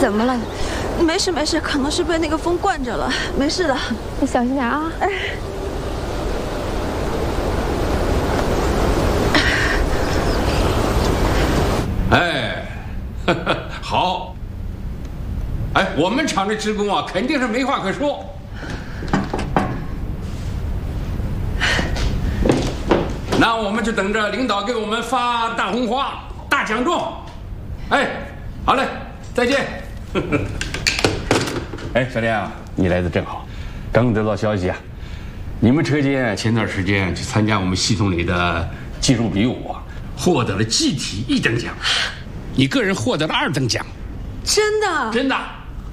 怎么了？ 没事没事，可能是被那个风灌着了，没事的。 你小心点啊！ 好。哎，我们厂的职工啊，肯定是没话可说。那我们就等着领导给我们发大红花、大奖状。哎，好嘞，再见。哎，小莲啊，你来的正好，刚得到消息啊，你们车间前段时间去参加我们系统里的技术比武啊，获得了技体1等奖，你个人获得了2等奖。 真的？ 真的。